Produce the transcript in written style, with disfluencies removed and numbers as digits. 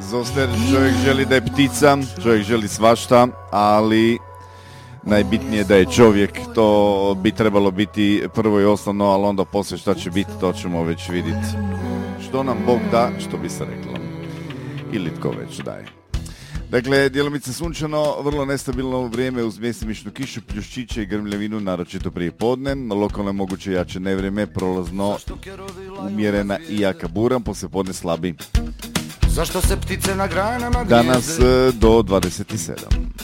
Zoster, čovjek želi da je ptica, čovjek želi svašta, ali najbitnije da je čovjek, to bi trebalo biti prvo i osnovno, ali onda poslije šta će biti, to ćemo već vidjeti. Što nam Bog da, što bi se reklo. Ili tko već daje. Dakle, djelomice sunčano, vrlo nestabilno vrijeme uz mjestimičnu kišu, pljuščiće i grmljavinu, naročito prije podne. Na lokalno moguće jače nevrijeme, prolazno umjerena i jaka bura, poslije podne slabi. Zašto se ptice na granama danas do 27.